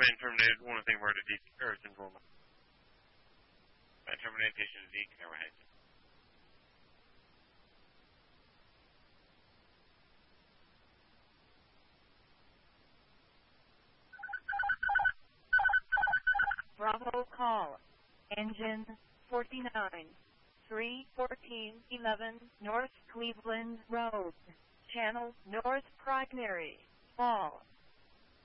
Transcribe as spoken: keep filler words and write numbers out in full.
Command terminated. One thing where to D or control. Command terminated. Station to D. Camera head. Bravo call. Engine forty-nine. three fourteen eleven North Cleveland Road. Channel North Primary. Fall.